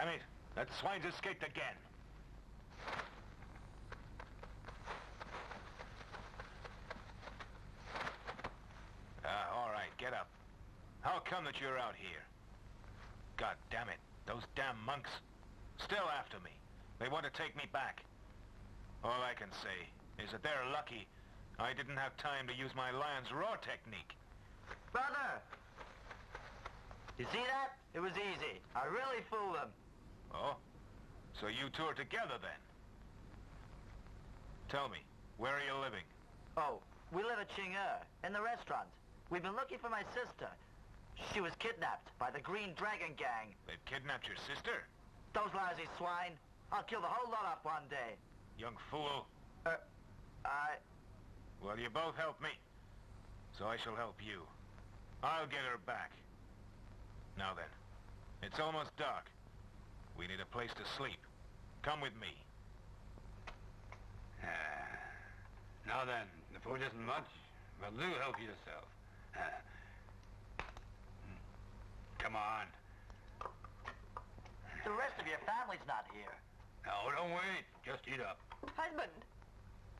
Damn it! That swine's escaped again. All right, get up. How come that you're out here? God damn it, those damn monks. Still after me. They want to take me back. All I can say is that they're lucky I didn't have time to use my lion's roar technique. Brother! You see that? It was easy. I really fooled them. Oh? So you two are together then? Tell me, where are you living? Oh, we live at Qing'e, in the restaurant. We've been looking for my sister. She was kidnapped by the Green Dragon Gang. They've kidnapped your sister? Those lousy swine. I'll kill the whole lot up one day. Young fool. Well, you both helped me, so I shall help you. I'll get her back. Now then, it's almost dark. We need a place to sleep. Come with me. Now then, the food isn't much, but do help yourself. Come on. The rest of your family's not here. No, don't wait. Just eat up. Husband,